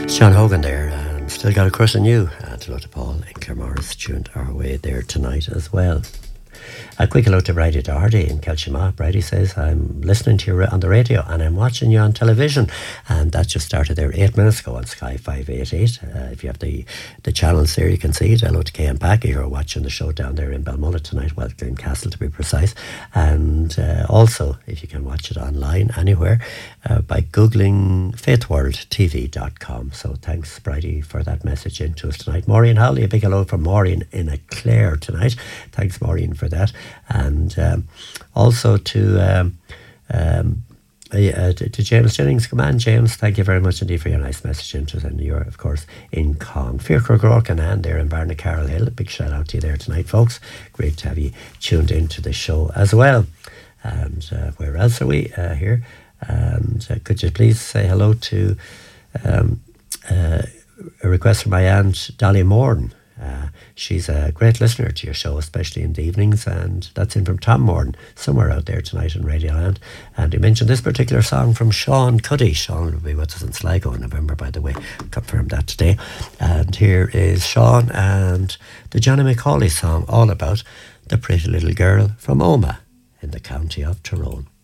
John Hogan there, and still got a crush on you. Hello to Paul in Claremorris, tuned our way there tonight as well. A quick hello to Bridie Doherty in Kelchima. Bridie says, I'm listening to you on the radio and I'm watching you on television. And that just started there 8 minutes ago on Sky 588. If you have the channels there, you can see it. Hello to Kay and Packy who are watching the show down there in Balmullet tonight, well, Greencastle to be precise. And also, if you can watch it online anywhere, by Googling faithworldtv.com. So thanks, Bridie, for that message into us tonight. Maureen Howley, a big hello from Maureen in Clare tonight. Thanks, Maureen, for that. And also to James Jennings. Come on, James, thank you very much indeed for your nice message into us. And you're, of course, in Kong. Fiachra Gorkin and there in Barna Carroll Hill. A big shout out to you there tonight, folks. Great to have you tuned into the show as well. And where else are we? Here. And could you please say hello to a request from my aunt Dolly Morn. She's a great listener to your show, especially in the evenings, and that's in from Tom Morn, somewhere out there tonight in Radioland. And he mentioned this particular song from Sean Cuddy. Sean will be with us in Sligo in November, by the way. Confirmed that today. And here is Sean and the Johnny McCauley song, all about the pretty little girl from Omagh in the county of Tyrone.